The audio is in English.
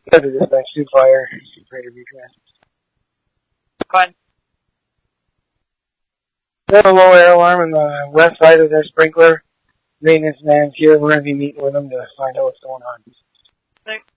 Go to dispatch 2 fire, Greater Buchanan. Go ahead. There's a low air alarm on the west side of their sprinkler. Maintenance man's here. We're going to be meeting with them to find out what's going on. Thanks.